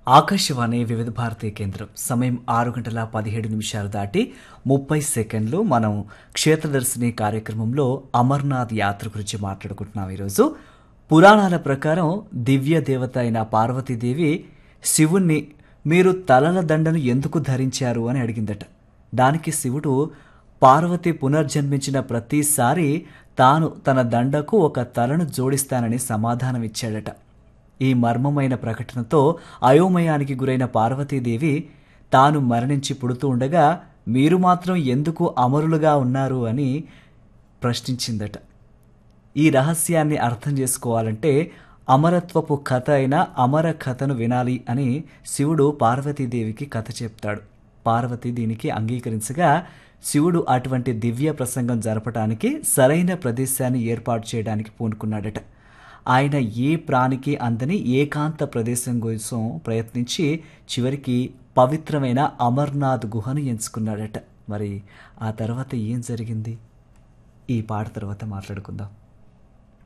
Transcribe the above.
ఆకాశవాణి వివిధ భారతీ కేంద్రం సమయం 6 గంటల 17 నిమిషాలు దాటి 30 సెకండ్లు. మనం క్షేత్రదర్శిని కార్యక్రమంలో అమర్నాథ్ యాత్ర గురించి మాట్లాడుకుంటున్నాం. ఈరోజు పురాణాల ప్రకారం దివ్య దేవత అయిన పార్వతీదేవి శివుణ్ణి మీరు తలల దండను ఎందుకు ధరించారు అని అడిగిందట. దానికి శివుడు పార్వతి పునర్జన్మించిన ప్రతిసారి తాను తన దండకు ఒక తలను జోడిస్తానని సమాధానమిచ్చాడట. ఈ మర్మమైన ప్రకటనతో అయోమయానికి గురైన పార్వతీదేవి తాను మరణించి పుడుతూ ఉండగా మీరు మాత్రం ఎందుకు అమరులుగా ఉన్నారు అని ప్రశ్నించిందట. ఈ రహస్యాన్ని అర్థం చేసుకోవాలంటే అమరత్వపు కథ అయిన అమర కథను వినాలి అని శివుడు పార్వతీదేవికి కథ చెప్తాడు. పార్వతి దీనికి అంగీకరించగా శివుడు అటువంటి దివ్య ప్రసంగం జరపడానికి సరైన ప్రదేశాన్ని ఏర్పాటు చేయడానికి పూనుకున్నాడట. ఆయన ఏ ప్రాణికి అందని ఏకాంత ప్రదేశం కోసం ప్రయత్నించి చివరికి పవిత్రమైన అమర్నాథ్ గుహను ఎంచుకున్నాడట. మరి ఆ తర్వాత ఏం జరిగింది ఈ పాట తర్వాత మాట్లాడుకుందాం.